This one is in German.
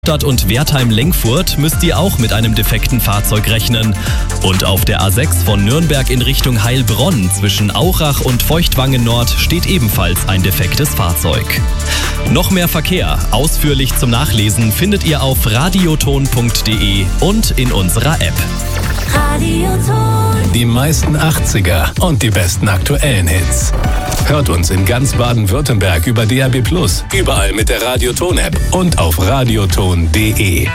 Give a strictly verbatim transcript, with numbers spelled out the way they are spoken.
Stadt und Wertheim-Lenkfurt müsst ihr auch mit einem defekten Fahrzeug rechnen. Und auf der A sechs von Nürnberg in Richtung Heilbronn zwischen Aurach und Feuchtwangen Nord steht ebenfalls ein defektes Fahrzeug. Noch mehr Verkehr, ausführlich zum Nachlesen, findet ihr auf radioton punkt de und in unserer App. Radioton. Die meisten achtziger und die besten aktuellen Hits. Hört uns in ganz Baden-Württemberg über D A B plus, überall mit der Radioton-App und auf radioton punkt de.